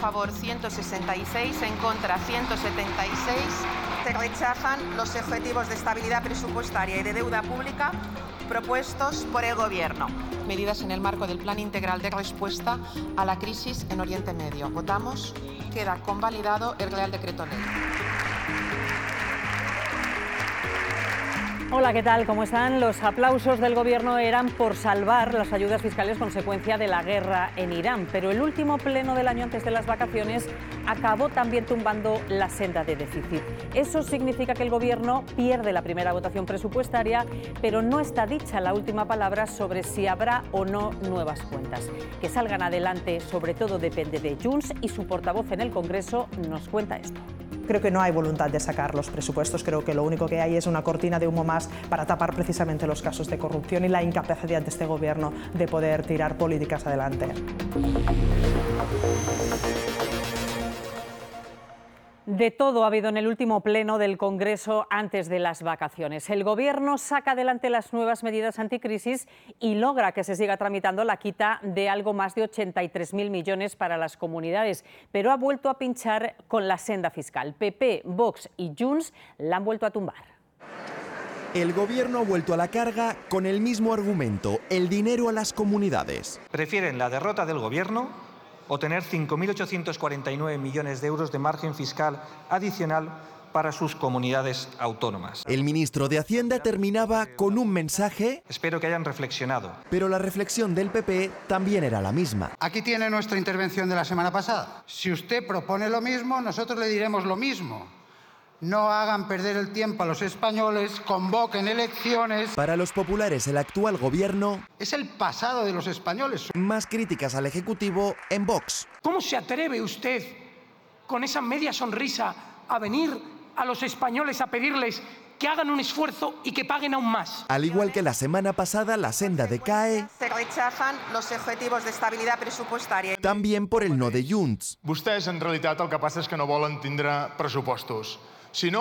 favor 166, en contra 176. Se rechazan los objetivos de estabilidad presupuestaria y de deuda pública propuestos por el Gobierno. Medidas en el marco del Plan Integral de Respuesta a la Crisis en Oriente Medio. Votamos. Queda convalidado el Real Decreto Ley. Hola, ¿qué tal? ¿Cómo están? Los aplausos del Gobierno eran por salvar las ayudas fiscales consecuencia de la guerra en Irán, pero el último pleno del año antes de las vacaciones acabó también tumbando la senda de déficit. Eso significa que el Gobierno pierde la primera votación presupuestaria, pero no está dicha la última palabra sobre si habrá o no nuevas cuentas. Que salgan adelante, sobre todo depende de Junts, y su portavoz en el Congreso nos cuenta esto. Creo que no hay voluntad de sacar los presupuestos, creo que lo único que hay es una cortina de humo más para tapar precisamente los casos de corrupción y la incapacidad de este Gobierno de poder tirar políticas adelante. De todo ha habido en el último pleno del Congreso antes de las vacaciones. El Gobierno saca adelante las nuevas medidas anticrisis y logra que se siga tramitando la quita de algo más de 83.000 millones para las comunidades, pero ha vuelto a pinchar con la senda fiscal. PP, Vox y Junts la han vuelto a tumbar. El Gobierno ha vuelto a la carga con el mismo argumento, el dinero a las comunidades. Prefieren la derrota del Gobierno o tener 5.849 millones de euros de margen fiscal adicional para sus comunidades autónomas. El ministro de Hacienda terminaba con un mensaje. Espero que hayan reflexionado. Pero la reflexión del PP también era la misma. Aquí tiene nuestra intervención de la semana pasada. Si usted propone lo mismo, nosotros le diremos lo mismo. No hagan perder el tiempo a los españoles, convoquen elecciones. Para los populares, el actual Gobierno es el pasado de los españoles. Más críticas al Ejecutivo en Vox. ¿Cómo se atreve usted, con esa media sonrisa, a venir a los españoles a pedirles que hagan un esfuerzo y que paguen aún más? Al igual que la semana pasada, la senda decae. Se rechazan los objetivos de estabilidad presupuestaria. También por el no de Junts. Vostès, en realitat, el que passa és que no volen tindre pressupostos. Si no,